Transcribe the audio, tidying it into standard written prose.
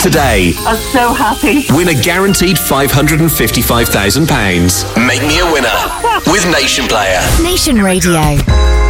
today. I'm so happy. Win a guaranteed £555,000. Make me a winner with Nation Player. Nation Radio.